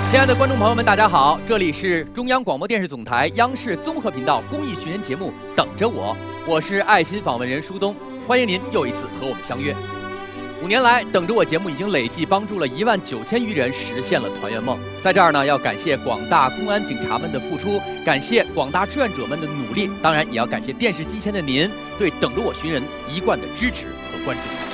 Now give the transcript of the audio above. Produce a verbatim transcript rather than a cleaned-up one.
亲爱的观众朋友们，大家好，这里是中央广播电视总台央视综合频道公益寻人节目《等着我》，我是爱心访问人舒东，欢迎您又一次和我们相约。五年来，等着我节目已经累计帮助了一万九千余人实现了团圆梦。在这儿呢，要感谢广大公安警察们的付出，感谢广大志愿者们的努力，当然也要感谢电视机前的您对等着我寻人一贯的支持和关注。